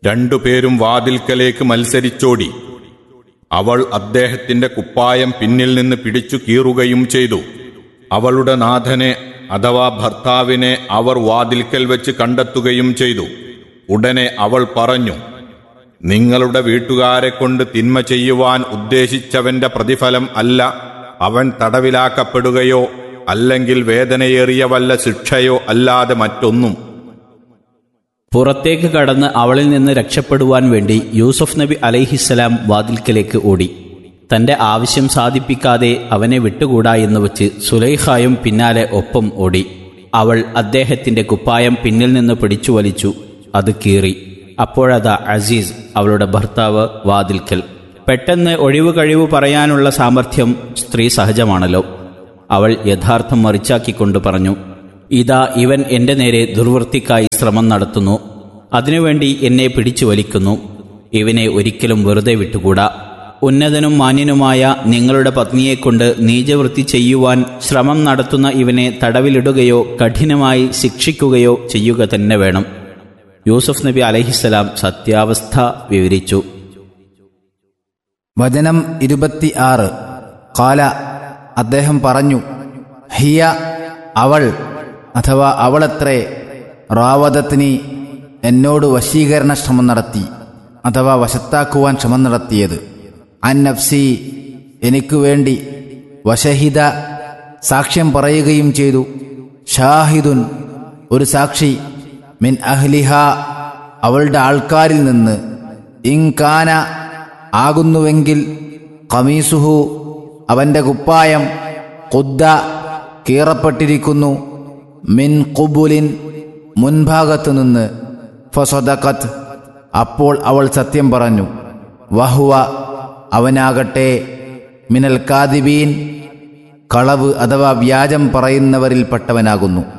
രണ്ടുപേരും വാതിൽക്കലേക്ക് മത്സരിച്ചോടി. അവൾ അദ്ദേഹത്തിന്റെ കുപ്പായം പിന്നിൽ നിന്ന് പിടിച്ചു കീറുകയും ചെയ്തു. അവളുടെ നാഥനെ അഥവാ ഭർത്താവിനെ അവർ വാതിൽക്കൽ വെച്ച് കണ്ടെത്തുകയും ചെയ്തു. ഉടനെ അവൾ പറഞ്ഞു, നിങ്ങളുടെ വീട്ടുകാരെ കൊണ്ട് തിന്മ ചെയ്യുവാൻ ഉദ്ദേശിച്ചവന്റെ പ്രതിഫലം അല്ല അവൻ തടവിലാക്കപ്പെടുകയോ അല്ലെങ്കിൽ വേദനയേറിയ വല്ല ശിക്ഷയോ അല്ലാതെ മറ്റൊന്നും. പുറത്തേക്ക് കടന്ന് അവളിൽ നിന്ന് രക്ഷപ്പെടുവാൻ വേണ്ടി യൂസുഫ് നബി അലൈഹിസ്സലാം വാതിൽക്കലേക്ക് ഓടി. തന്റെ ആവശ്യം സാധിപ്പിക്കാതെ അവനെ വിട്ടുകൂടാ എന്ന് വച്ച് സുലൈഖായും പിന്നാലെ ഒപ്പം ഓടി. അവൾ അദ്ദേഹത്തിന്റെ കുപ്പായം പിന്നിൽ നിന്ന് പിടിച്ചു വലിച്ചു. അത് കീറി. അപ്പോഴതാ അസീസ്, അവളുടെ ഭർത്താവ്, വാതിൽക്കൽ. പെട്ടെന്ന് ഒഴിവ് കഴിവ് പറയാനുള്ള സാമർഥ്യം സ്ത്രീ സഹജമാണല്ലോ. അവൾ യഥാർത്ഥം മറിച്ചാക്കിക്കൊണ്ട് പറഞ്ഞു, ഇതാ ഇവൻ എന്റെ നേരെ ദുർവൃത്തിക്കായി ശ്രമം നടത്തുന്നു. അതിനുവേണ്ടി എന്നെ പിടിച്ചു വലിക്കുന്നു. ഇവനെ ഒരിക്കലും വെറുതെ വിട്ടുകൂടാ. ഉന്നതനും മാന്യനുമായ നിങ്ങളുടെ പത്നിയെക്കൊണ്ട് നീചവൃത്തി ചെയ്യുവാൻ ശ്രമം നടത്തുന്ന ഇവനെ തടവിലിടുകയോ കഠിനമായി ശിക്ഷിക്കുകയോ ചെയ്യുക തന്നെ വേണം. യൂസുഫ് നബി അലൈഹിസ്സലാം സത്യാവസ്ഥ വിവരിച്ചു. വചനം 26. ഖാല, അദ്ദേഹം പറഞ്ഞു, ഹിയ, അവൾ അഥവാ അവളത്രേ, റാവദത്നി, എന്നോട് വശീകരണ ശ്രമം നടത്തി അഥവാ വശത്താക്കുവാൻ ശ്രമം നടത്തിയത്, അൻ നഫ്സി, എനിക്കു വേണ്ടി, വശഹിദ, സാക്ഷ്യം പറയുകയും ചെയ്തു, ഷാഹിദുൻ, ഒരു സാക്ഷി, മിൻ അഹ്ലിഹ, അവളുടെ ആൾക്കാരിൽ നിന്ന്, ഇൻകാന, ആകുന്നുവെങ്കിൽ, ഖമീസുഹു, അവന്റെ കുപ്പായം, ഖുദ്ദ, കീറപ്പെട്ടിരിക്കുന്നു, മിൻ ഖുബുലിൻ, മുൻഭാഗത്തു നിന്ന്, ഫസദഖത്, അപ്പോൾ അവൾ സത്യം പറഞ്ഞു, വഹുവ, അവനാകട്ടെ, മിനൽ കാദിബീൻ, കളവ് അഥവാ വ്യാജം പറയുന്നവരിൽപ്പെട്ടവനാകുന്നു.